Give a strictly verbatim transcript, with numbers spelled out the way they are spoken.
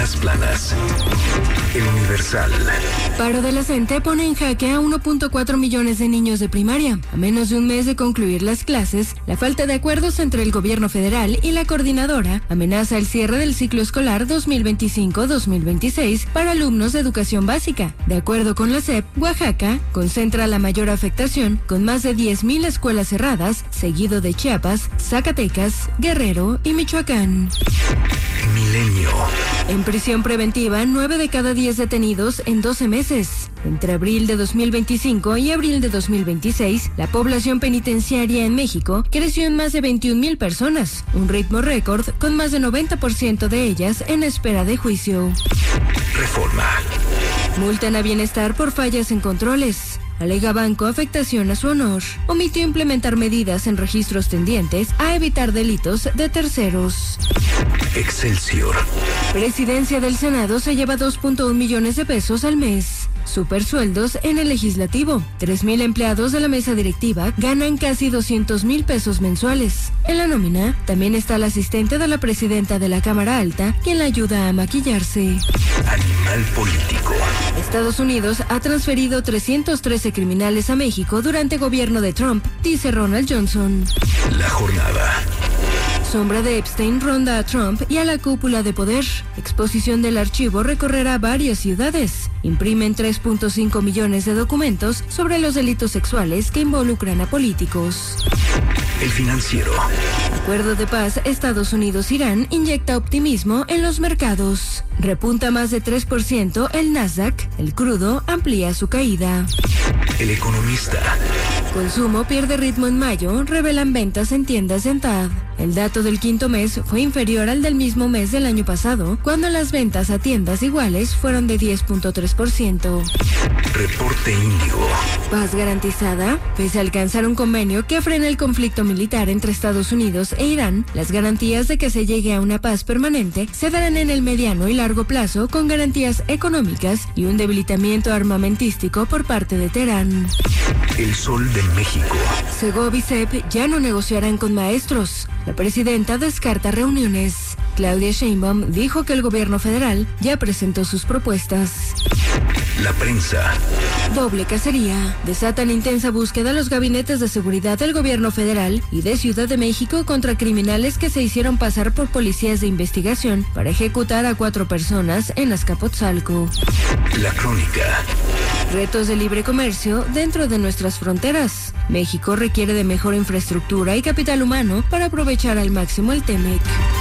primeras planas. El Universal. Paro de la CENTE pone en jaque a uno punto cuatro millones de niños de primaria. A menos de un mes de concluir las clases, la falta de acuerdos entre el gobierno federal y la coordinadora amenaza el cierre del ciclo escolar dos mil veinticinco dos mil veintiséis para alumnos de educación básica. De acuerdo con la S E P, Oaxaca concentra la mayor afectación con más de diez mil escuelas cerradas, seguido de Chiapas, Zacatecas, Guerrero y Michoacán. Milenio. En prisión preventiva, nueve de cada diez detenidos en doce meses. Entre abril de dos mil veinticinco y abril de dos mil veintiséis, la población penitenciaria en México creció en más de veintiún mil personas, un ritmo récord con más del noventa por ciento de ellas en espera de juicio. Reforma. Multan a Bienestar por fallas en controles. Alega banco afectación a su honor. Omitió implementar medidas en registros tendientes a evitar delitos de terceros. Excelsior. Presidencia del Senado se lleva dos punto uno millones de pesos al mes. Supersueldos en el legislativo. tres mil empleados de la mesa directiva ganan casi doscientos mil pesos mensuales. En la nómina también está el asistente de la presidenta de la Cámara Alta, quien la ayuda a maquillarse. Animal político. Estados Unidos ha transferido trescientos trece criminales a México durante gobierno de Trump, dice Ronald Johnson. La jornada. Sombra de Epstein ronda a Trump y a la cúpula de poder. Exposición del archivo recorrerá varias ciudades. Imprimen tres punto cinco millones de documentos sobre los delitos sexuales que involucran a políticos. El Financiero. Acuerdo de paz Estados Unidos-Irán inyecta optimismo en los mercados. Repunta más de tres por ciento el Nasdaq. El crudo amplía su caída. El Economista. Consumo pierde ritmo en mayo, revelan ventas en tiendas de Entad. El dato del quinto mes fue inferior al del mismo mes del año pasado, cuando las ventas a tiendas iguales fueron de diez punto tres por ciento. Reporte Índigo. Paz garantizada. Pese a alcanzar un convenio que frena el conflicto militar entre Estados Unidos e Irán, las garantías de que se llegue a una paz permanente se darán en el mediano y largo plazo con garantías económicas y un debilitamiento armamentístico por parte de Teherán. El Sol de México. Segov y C E P ya no negociarán con maestros. La presidenta descarta reuniones. Claudia Sheinbaum dijo que el gobierno federal ya presentó sus propuestas. La prensa. Doble cacería. Desatan intensa búsqueda los gabinetes de seguridad del gobierno federal y de Ciudad de México contra criminales que se hicieron pasar por policías de investigación para ejecutar a cuatro personas en Azcapotzalco. La Crónica. Retos de libre comercio dentro de nuestras fronteras. México requiere de mejor infraestructura y capital humano para aprovechar al máximo el T E M E C.